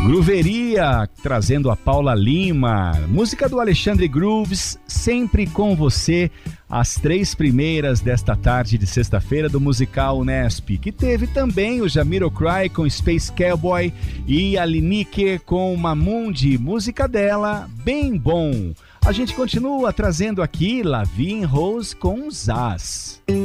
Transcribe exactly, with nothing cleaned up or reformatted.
Grooveria, trazendo a Paula Lima, música do Alexandre Grooves, sempre com você, as três primeiras desta tarde de sexta-feira do musical Unesp, que teve também o Jamiroquai com Space Cowboy e a Lineker com Mamundi, música dela, Bem Bom. A gente continua trazendo aqui Lavigne Rose com Zaz.